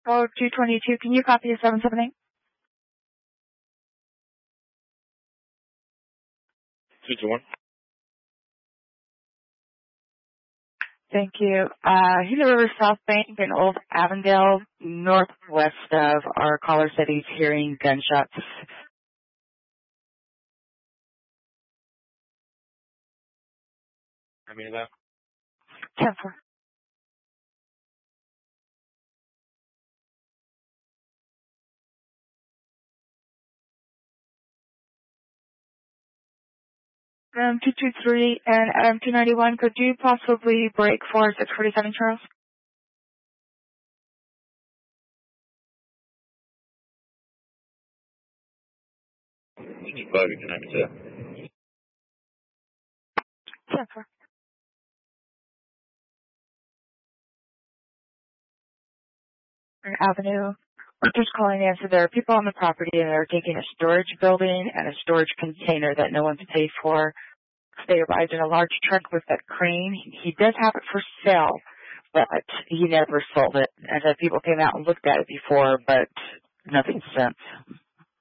Oh, 222, can you copy 778? 221. Thank you. Gila River South Bank in Old Avondale, northwest of our caller said he's hearing gunshots. I mean that. 10-4. Adam 223 and Adam 291, could you possibly break for 647 Charles? You can connect to. 10-4. Avenue. We're just calling in, so there are people on the property and they're taking a storage building and a storage container that no one's paid for. They arrived in a large truck with a crane. He does have it for sale, but he never sold it. And the people came out and looked at it before, but nothing since.